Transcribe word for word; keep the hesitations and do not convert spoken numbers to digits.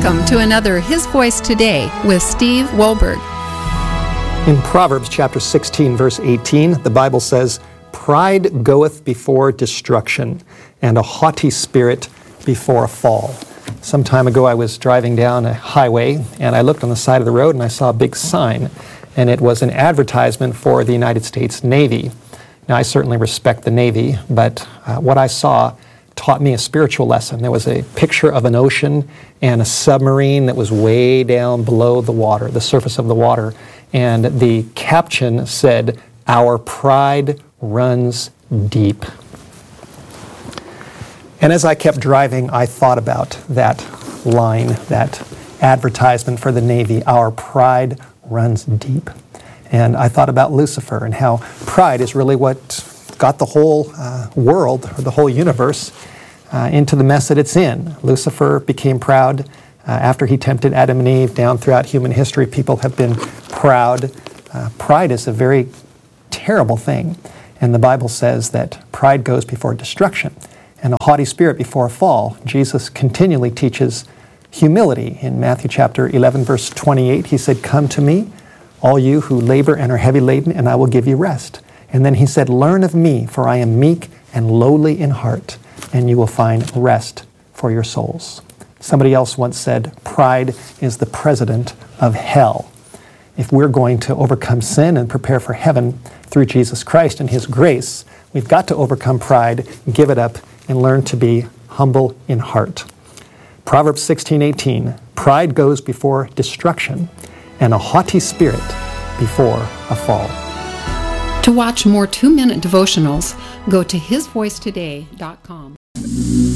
Welcome to another His Voice Today with Steve Wohlberg. In Proverbs chapter sixteen, verse eighteen, the Bible says, "Pride goeth before destruction, and a haughty spirit before a fall." Some time ago I was driving down a highway, and I looked on the side of the road and I saw a big sign, and it was an advertisement for the United States Navy. Now, I certainly respect the Navy, but uh, what I saw taught me a spiritual lesson. There was a picture of an ocean and a submarine that was way down below the water, the surface of the water, and the caption said, "Our pride runs deep." And as I kept driving, I thought about that line, that advertisement for the Navy, "Our pride runs deep." And I thought about Lucifer and how pride is really what got the whole uh, world, or the whole universe, uh, into the mess that it's in. Lucifer became proud uh, after he tempted Adam and Eve. Down throughout human history, people have been proud. Uh, pride is a very terrible thing. And the Bible says that pride goes before destruction, and a haughty spirit before a fall. Jesus continually teaches humility. In Matthew chapter eleven, verse twenty-eight, he said, "Come to me, all you who labor and are heavy laden, and I will give you rest." And then he said, "Learn of me, for I am meek and lowly in heart, and you will find rest for your souls." Somebody else once said, pride is the president of hell. If we're going to overcome sin and prepare for heaven through Jesus Christ and His grace, we've got to overcome pride, give it up, and learn to be humble in heart. Proverbs sixteen eighteen, "Pride goes before destruction, and a haughty spirit before a fall." To watch more two-minute devotionals, go to his voice today dot com.